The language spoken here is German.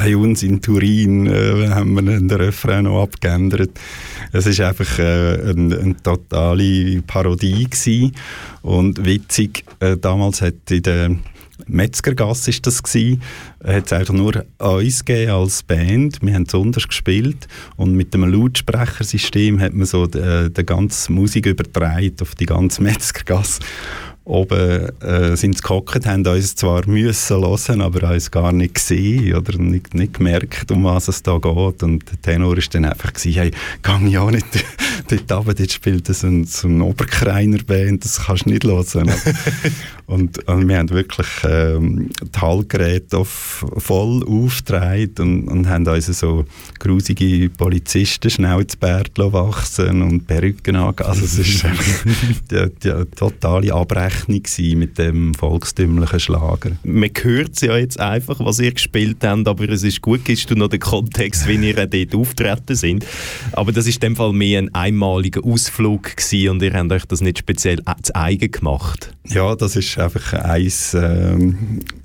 bei uns in Turin haben wir den Refrain noch abgeändert. Es war einfach eine totale Parodie gewesen. Und witzig, damals hat in der Metzgergasse ist das gewesen, hat es einfach nur uns gegeben als Band. Wir haben es anders gespielt und mit dem Lautsprechersystem hat man so die ganze Musik übertragen auf die ganze Metzgergasse. Oben sind sie gehockt, haben uns zwar müssen hören, aber uns gar nicht gesehen oder nicht gemerkt, um was es da geht. Und der Tenor war dann einfach, hey, geh ja nicht dort runter, dort spielt so ein Oberkreiner-Band, das kannst du nicht hören. und wir haben wirklich die Hallgeräte voll aufgetragen und haben uns so grusige Polizisten schnell ins Bart wachsen und Perücken angehen. Also es war die totale Abrechnung mit dem volkstümlichen Schlager. Man hört es ja jetzt einfach, was ihr gespielt habt, aber es ist gut, gibst du noch den Kontext, wie ihr dort auftreten sind. Aber das ist in dem Fall mehr ein einmaliger Ausflug gewesen und ihr habt euch das nicht speziell zu eigen gemacht. Ja, das ist einfach ein